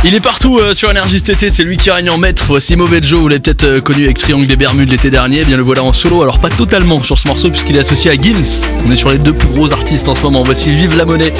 Il est partout sur Énergie cet été, c'est lui qui règne en maître. Voici Mauvais Joe, vous l'avez peut-être connu avec Triangle des Bermudes l'été dernier. Eh bien le voilà en solo, alors pas totalement sur ce morceau puisqu'il est associé à Gims. On est sur les deux plus gros artistes en ce moment. Voici Vive la Monnaie